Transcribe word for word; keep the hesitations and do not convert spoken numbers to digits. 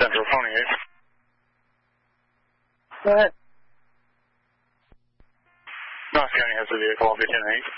Central, Pony eight. Go ahead. Knox County has a vehicle, I'll be ten eight.